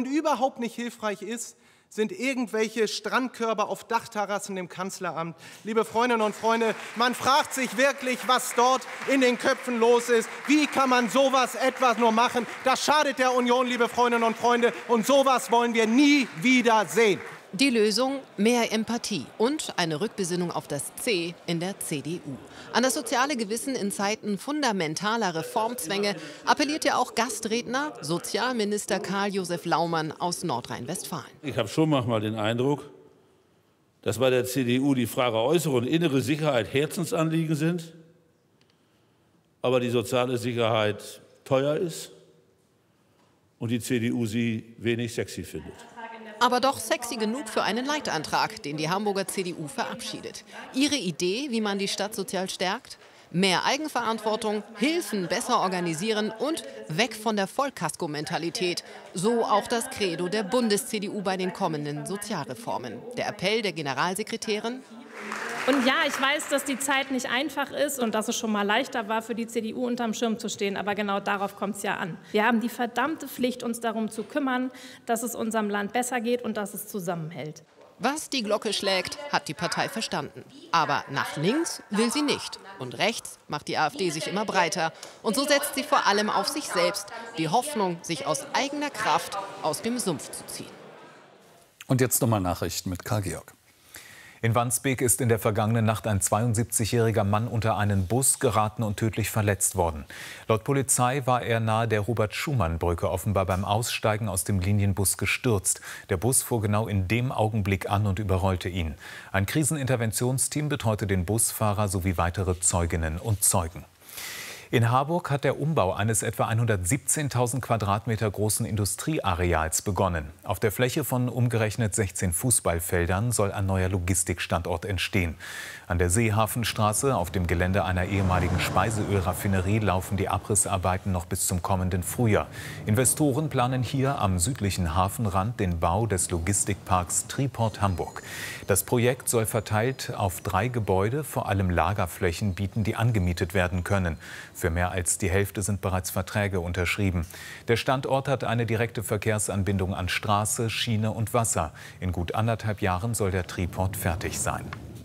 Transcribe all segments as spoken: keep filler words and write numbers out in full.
Und überhaupt nicht hilfreich ist, sind irgendwelche Strandkörbe auf Dachterrassen im Kanzleramt. Liebe Freundinnen und Freunde, man fragt sich wirklich, was dort in den Köpfen los ist. Wie kann man sowas etwas nur machen? Das schadet der Union, liebe Freundinnen und Freunde. Und sowas wollen wir nie wieder sehen. Die Lösung: mehr Empathie und eine Rückbesinnung auf das C in der C D U. An das soziale Gewissen in Zeiten fundamentaler Reformzwänge appellierte auch Gastredner, Sozialminister Karl-Josef Laumann aus Nordrhein-Westfalen. Ich habe schon manchmal den Eindruck, dass bei der C D U die Frage äußere und innere Sicherheit Herzensanliegen sind, aber die soziale Sicherheit teuer ist und die C D U sie wenig sexy findet. Aber doch sexy genug für einen Leitantrag, den die Hamburger C D U verabschiedet. Ihre Idee, wie man die Stadt sozial stärkt? Mehr Eigenverantwortung, Hilfen besser organisieren und weg von der Vollkasko-Mentalität. So auch das Credo der Bundes-C D U bei den kommenden Sozialreformen. Der Appell der Generalsekretärin: Und ja, ich weiß, dass die Zeit nicht einfach ist und dass es schon mal leichter war, für die C D U unterm Schirm zu stehen. Aber genau darauf kommt es ja an. Wir haben die verdammte Pflicht, uns darum zu kümmern, dass es unserem Land besser geht und dass es zusammenhält. Was die Glocke schlägt, hat die Partei verstanden. Aber nach links will sie nicht. Und rechts macht die AfD sich immer breiter. Und so setzt sie vor allem auf sich selbst. Die Hoffnung, sich aus eigener Kraft aus dem Sumpf zu ziehen. Und jetzt nochmal Nachrichten mit Karl Georg. In Wandsbek ist in der vergangenen Nacht ein zweiundsiebzigjähriger Mann unter einen Bus geraten und tödlich verletzt worden. Laut Polizei war er nahe der Robert-Schumann-Brücke offenbar beim Aussteigen aus dem Linienbus gestürzt. Der Bus fuhr genau in dem Augenblick an und überrollte ihn. Ein Kriseninterventionsteam betreute den Busfahrer sowie weitere Zeuginnen und Zeugen. In Harburg hat der Umbau eines etwa hundertsiebzehntausend Quadratmeter großen Industrieareals begonnen. Auf der Fläche von umgerechnet sechzehn Fußballfeldern soll ein neuer Logistikstandort entstehen. An der Seehafenstraße, auf dem Gelände einer ehemaligen Speiseölraffinerie, laufen die Abrissarbeiten noch bis zum kommenden Frühjahr. Investoren planen hier am südlichen Hafenrand den Bau des Logistikparks Triport Hamburg. Das Projekt soll verteilt auf drei Gebäude vor allem Lagerflächen bieten, die angemietet werden können. Für mehr als die Hälfte sind bereits Verträge unterschrieben. Der Standort hat eine direkte Verkehrsanbindung an Straße, Schiene und Wasser. In gut anderthalb Jahren soll der Triport fertig sein.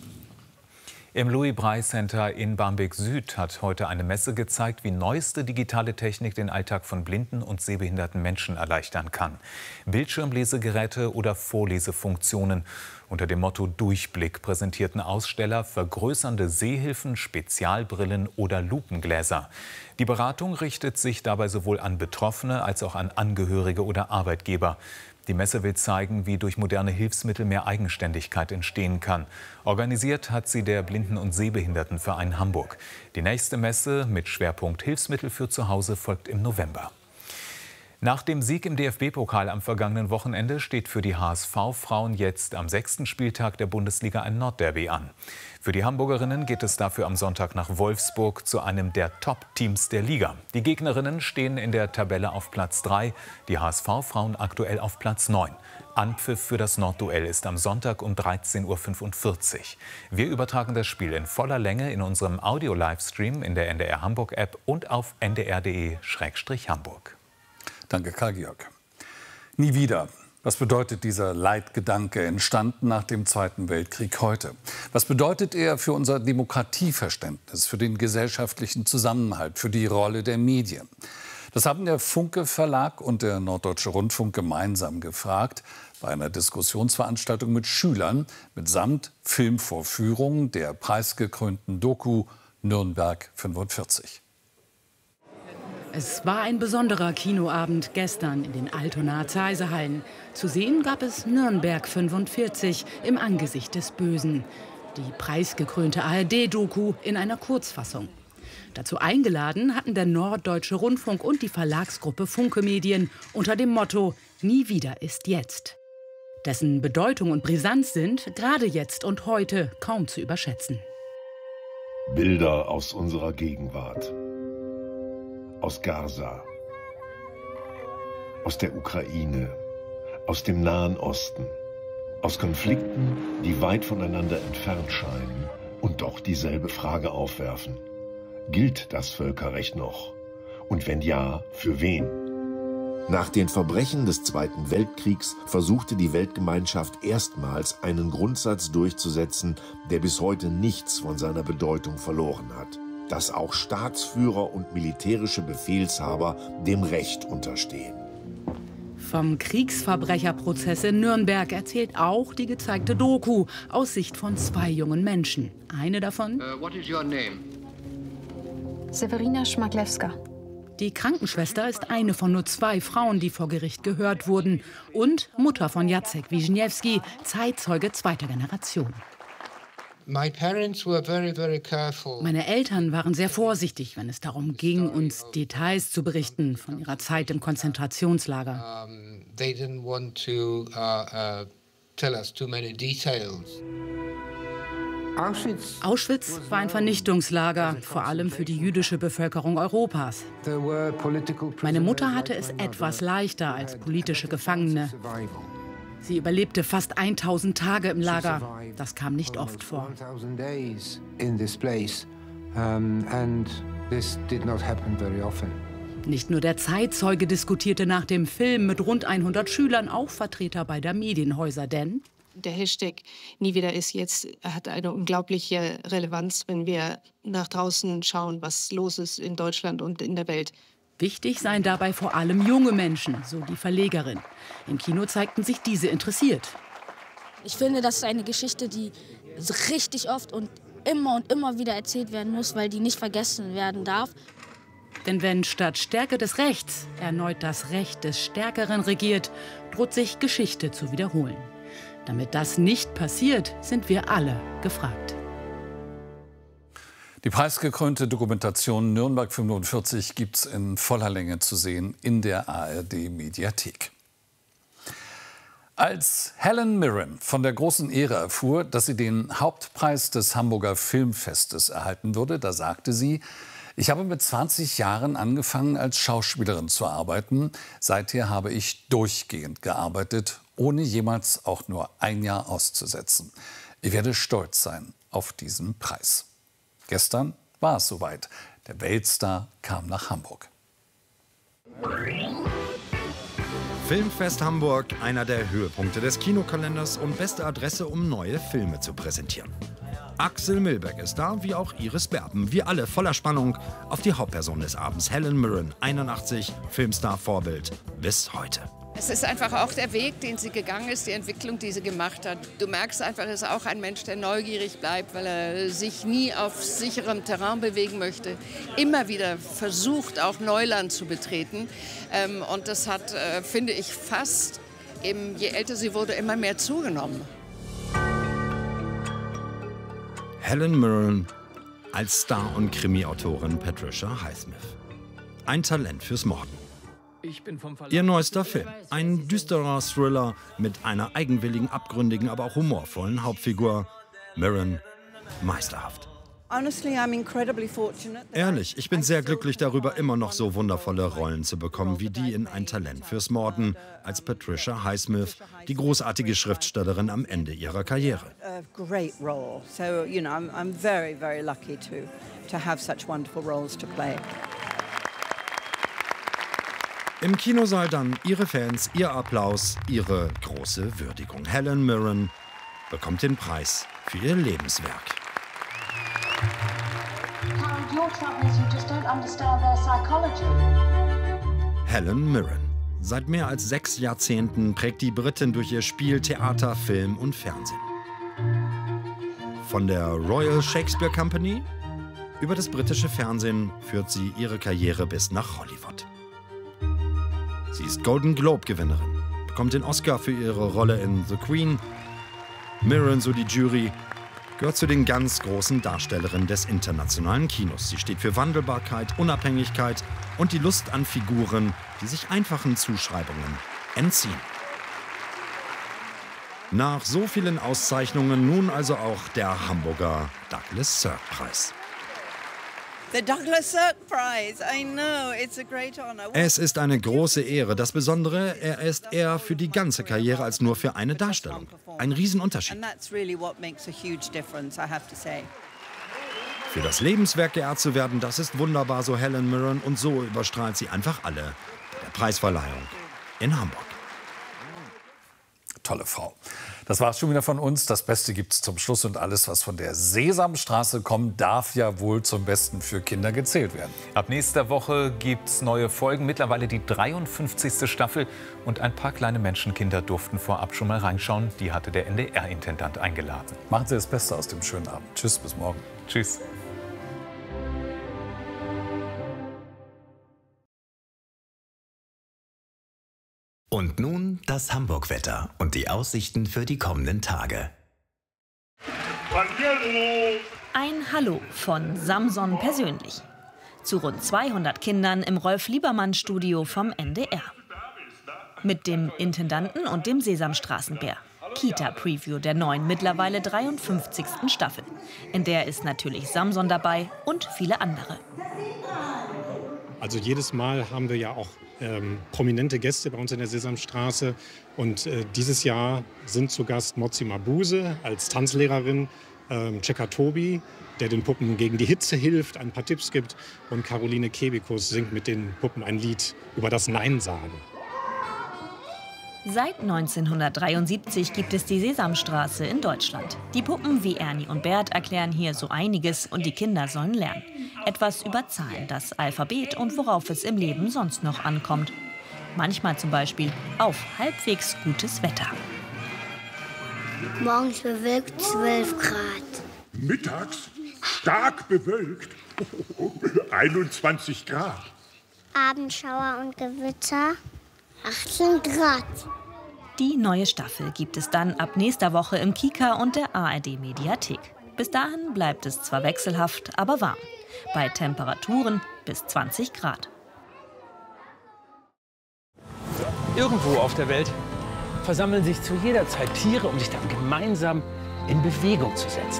Im Louis-Braille-Center in Barmbek-Süd hat heute eine Messe gezeigt, wie neueste digitale Technik den Alltag von blinden und sehbehinderten Menschen erleichtern kann. Bildschirmlesegeräte oder Vorlesefunktionen. Unter dem Motto Durchblick präsentierten Aussteller vergrößernde Sehhilfen, Spezialbrillen oder Lupengläser. Die Beratung richtet sich dabei sowohl an Betroffene als auch an Angehörige oder Arbeitgeber. Die Messe will zeigen, wie durch moderne Hilfsmittel mehr Eigenständigkeit entstehen kann. Organisiert hat sie der Blinden- und Sehbehindertenverein Hamburg. Die nächste Messe mit Schwerpunkt Hilfsmittel für zu Hause folgt im November. Nach dem Sieg im D F B-Pokal am vergangenen Wochenende steht für die H S V-Frauen jetzt am sechsten Spieltag der Bundesliga ein Nordderby an. Für die Hamburgerinnen geht es dafür am Sonntag nach Wolfsburg zu einem der Top-Teams der Liga. Die Gegnerinnen stehen in der Tabelle auf Platz drei, die H S V-Frauen aktuell auf Platz neun. Anpfiff für das Nordduell ist am Sonntag um dreizehn Uhr fünfundvierzig. Wir übertragen das Spiel in voller Länge in unserem Audio-Livestream in der N D R Hamburg-App und auf n d r punkt d e slash hamburg. Danke, Karl Georg. Nie wieder. Was bedeutet dieser Leitgedanke, entstanden nach dem Zweiten Weltkrieg heute? Was bedeutet er für unser Demokratieverständnis, für den gesellschaftlichen Zusammenhalt, für die Rolle der Medien? Das haben der Funke Verlag und der Norddeutsche Rundfunk gemeinsam gefragt bei einer Diskussionsveranstaltung mit Schülern mitsamt Filmvorführung der preisgekrönten Doku Nürnberg fünfundvierzig. Es war ein besonderer Kinoabend gestern in den Altonaer Zeisehallen. Zu sehen gab es Nürnberg fünfundvierzig im Angesicht des Bösen. Die preisgekrönte A R D-Doku in einer Kurzfassung. Dazu eingeladen hatten der Norddeutsche Rundfunk und die Verlagsgruppe Funke Medien unter dem Motto Nie wieder ist jetzt. Dessen Bedeutung und Brisanz sind, gerade jetzt und heute, kaum zu überschätzen. Bilder aus unserer Gegenwart. Aus Gaza, aus der Ukraine, aus dem Nahen Osten, aus Konflikten, die weit voneinander entfernt scheinen und doch dieselbe Frage aufwerfen. Gilt das Völkerrecht noch? Und wenn ja, für wen? Nach den Verbrechen des Zweiten Weltkriegs versuchte die Weltgemeinschaft erstmals einen Grundsatz durchzusetzen, der bis heute nichts von seiner Bedeutung verloren hat: dass auch Staatsführer und militärische Befehlshaber dem Recht unterstehen. Vom Kriegsverbrecherprozess in Nürnberg erzählt auch die gezeigte Doku aus Sicht von zwei jungen Menschen. Eine davon, uh, what is your name? Severina Schmaglewska. Die Krankenschwester ist eine von nur zwei Frauen, die vor Gericht gehört wurden. Und Mutter von Jacek Wiśniewski, Zeitzeuge zweiter Generation. My parents were very, very careful. Meine Eltern waren sehr vorsichtig, wenn es darum ging, uns Details zu berichten von ihrer Zeit im Konzentrationslager. Um, they didn't want to uh, uh, tell us too many details. Auschwitz, Auschwitz war ein Vernichtungslager, vor allem für die jüdische Bevölkerung Europas. Meine Mutter hatte es etwas leichter als politische Gefangene. Sie überlebte fast tausend Tage im Lager. Das kam nicht oft vor. Nicht nur der Zeitzeuge diskutierte nach dem Film mit rund hundert Schülern, auch Vertreter beider Medienhäuser, denn der Hashtag Nie wieder ist jetzt hat eine unglaubliche Relevanz, wenn wir nach draußen schauen, was los ist in Deutschland und in der Welt. Wichtig seien dabei vor allem junge Menschen, so die Verlegerin. Im Kino zeigten sich diese interessiert. Ich finde, das ist eine Geschichte, die richtig oft und immer und immer wieder erzählt werden muss, weil die nicht vergessen werden darf. Denn wenn statt Stärke des Rechts erneut das Recht des Stärkeren regiert, droht sich Geschichte zu wiederholen. Damit das nicht passiert, sind wir alle gefragt. Die preisgekrönte Dokumentation Nürnberg fünfundvierzig gibt es in voller Länge zu sehen in der A R D-Mediathek. Als Helen Mirren von der großen Ehre erfuhr, dass sie den Hauptpreis des Hamburger Filmfestes erhalten würde, da sagte sie: Ich habe mit zwanzig Jahren angefangen, als Schauspielerin zu arbeiten. Seither habe ich durchgehend gearbeitet, ohne jemals auch nur ein Jahr auszusetzen. Ich werde stolz sein auf diesen Preis. Gestern war es soweit. Der Weltstar kam nach Hamburg. Filmfest Hamburg, einer der Höhepunkte des Kinokalenders und beste Adresse, um neue Filme zu präsentieren. Axel Milberg ist da, wie auch Iris Berben. Wir alle voller Spannung auf die Hauptperson des Abends, Helen Mirren, einundachtzig, Filmstar-Vorbild bis heute. Es ist einfach auch der Weg, den sie gegangen ist, die Entwicklung, die sie gemacht hat. Du merkst einfach, er ist auch ein Mensch, der neugierig bleibt, weil er sich nie auf sicherem Terrain bewegen möchte. Immer wieder versucht, auch Neuland zu betreten. Und das hat, finde ich, fast, eben, je älter sie wurde, immer mehr zugenommen. Helen Mirren als Star- und Krimi-Autorin Patricia Highsmith. Ein Talent fürs Morden. Ihr neuester Film, ein düsterer Thriller mit einer eigenwilligen, abgründigen, aber auch humorvollen Hauptfigur. Mirren, meisterhaft. Ehrlich, ich bin sehr glücklich darüber, immer noch so wundervolle Rollen zu bekommen wie die in Ein Talent fürs Morden als Patricia Highsmith, die großartige Schriftstellerin am Ende ihrer Karriere. Im Kinosaal dann ihre Fans, ihr Applaus, ihre große Würdigung. Helen Mirren bekommt den Preis für ihr Lebenswerk. Helen Mirren. Seit mehr als sechs Jahrzehnten prägt die Britin durch ihr Spiel Theater, Film und Fernsehen. Von der Royal Shakespeare Company über das britische Fernsehen führt sie ihre Karriere bis nach Hollywood. Sie ist Golden Globe-Gewinnerin, bekommt den Oscar für ihre Rolle in The Queen. Mirren, so die Jury, gehört zu den ganz großen Darstellerinnen des internationalen Kinos. Sie steht für Wandelbarkeit, Unabhängigkeit und die Lust an Figuren, die sich einfachen Zuschreibungen entziehen. Nach so vielen Auszeichnungen nun also auch der Hamburger Douglas Sirk-Preis. Es ist eine große Ehre. Das Besondere, er ist eher für die ganze Karriere als nur für eine Darstellung. Ein Riesenunterschied. Für das Lebenswerk geehrt zu werden, das ist wunderbar, so Helen Mirren. Und so überstrahlt sie einfach alle bei der Preisverleihung. in Hamburg. Tolle Frau. Das war's schon wieder von uns. Das Beste gibt's zum Schluss und alles, was von der Sesamstraße kommt, darf ja wohl zum Besten für Kinder gezählt werden. Ab nächster Woche gibt's neue Folgen, mittlerweile die dreiundfünfzigste Staffel. Und ein paar kleine Menschenkinder durften vorab schon mal reinschauen. Die hatte der N D R-Intendant eingeladen. Machen Sie das Beste aus dem schönen Abend. Tschüss, bis morgen. Tschüss. Und nun das Hamburg-Wetter und die Aussichten für die kommenden Tage. Ein Hallo von Samson persönlich. Zu rund zweihundert Kindern im Rolf-Liebermann-Studio vom N D R. Mit dem Intendanten und dem Sesamstraßenbär. Kita-Preview der neuen, mittlerweile dreiundfünfzigsten Staffel. In der ist natürlich Samson dabei und viele andere. Also jedes Mal haben wir ja auch ähm, prominente Gäste bei uns in der Sesamstraße. Und äh, dieses Jahr sind zu Gast Mozi Mabuse als Tanzlehrerin, ähm, Checker Tobi, der den Puppen gegen die Hitze hilft, ein paar Tipps gibt. Und Caroline Kebekus singt mit den Puppen ein Lied über das Nein sagen. Seit neunzehnhundertdreiundsiebzig gibt es die Sesamstraße in Deutschland. Die Puppen wie Ernie und Bert erklären hier so einiges und die Kinder sollen lernen. Etwas über Zahlen, das Alphabet und worauf es im Leben sonst noch ankommt. Manchmal zum Beispiel auf halbwegs gutes Wetter. Morgens bewölkt zwölf Grad. Mittags stark bewölkt einundzwanzig Grad. Abendschauer und Gewitter achtzehn Grad. Die neue Staffel gibt es dann ab nächster Woche im Kika und der A R D-Mediathek. Bis dahin bleibt es zwar wechselhaft, aber warm. Bei Temperaturen bis zwanzig Grad. Irgendwo auf der Welt versammeln sich zu jeder Zeit Tiere, um sich dann gemeinsam in Bewegung zu setzen.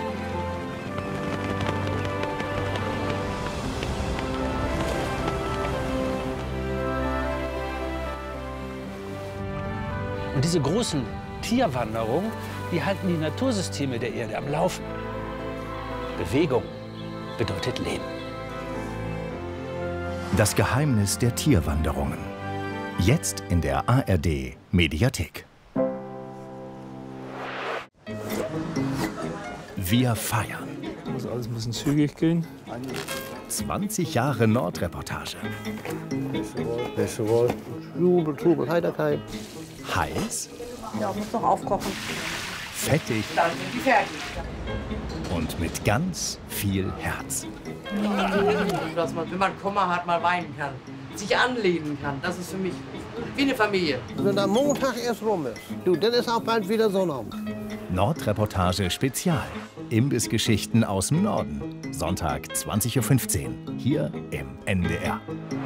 Und diese großen Tierwanderungen, die halten die Natursysteme der Erde am Laufen. Bewegung bedeutet Leben. Das Geheimnis der Tierwanderungen. Jetzt in der A R D-Mediathek. Wir feiern. Muss alles ein bisschen zügig gehen. zwanzig Jahre Nordreportage. Festival, Jubel, Trubel, Heiterkeit. Heiß. Ja, muss noch aufkochen. Fettig. Dann sind die fertig. Und mit ganz viel Herz. Dass man, wenn man Kummer hat, mal weinen kann. Sich anlehnen kann. Das ist für mich wie eine Familie. Wenn der Montag erst rum ist, du, dann ist auch bald wieder Sonnabend. Nordreportage Spezial. Imbissgeschichten aus dem Norden. Sonntag zwanzig Uhr fünfzehn. Hier im N D R.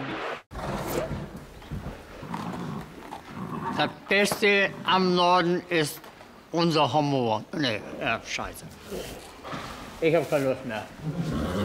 Das Beste am Norden ist unser Humor. Nee, ja, scheiße. Ich hab keine Lust mehr.